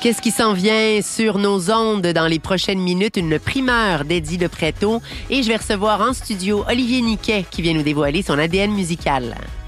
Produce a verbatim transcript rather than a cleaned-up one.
Qu'est-ce qui s'en vient sur nos ondes dans les prochaines minutes? Une primeur d'Eddie de Pretto. Et je vais recevoir en studio Olivier Niquet qui vient nous dévoiler son A D N musical.